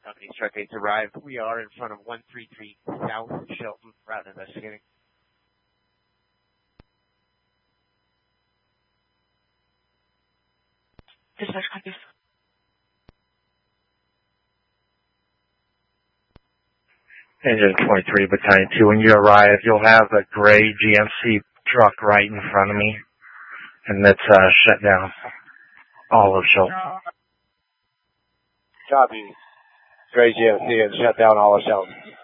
Company's truck 8's arrived. We are in front of 133 South Shelton, route investigating. Dispatch copies. Engine 23, Battalion 2, when you arrive, you'll have a gray GMC truck right in front of me, and that's shut down all of Shelton. Copy. Gray GMC and shut down all of Shelton.